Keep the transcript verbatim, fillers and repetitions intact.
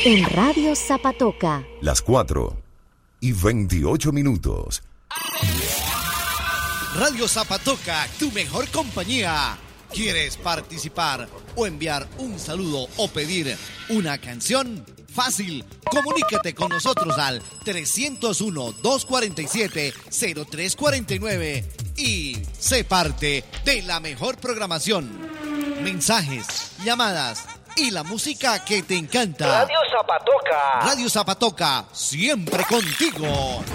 En Radio Zapatoca. Las cuatro y veintiocho minutos. Radio Zapatoca, tu mejor compañía. ¿Quieres participar o enviar un saludo o pedir una canción? Fácil, comunícate con nosotros al trescientos uno, doscientos cuarenta y siete, cero tres cuarenta y nueve y sé parte de la mejor programación. Mensajes, llamadas y la música que te encanta. Radio Zapatoca. Radio Zapatoca, siempre contigo.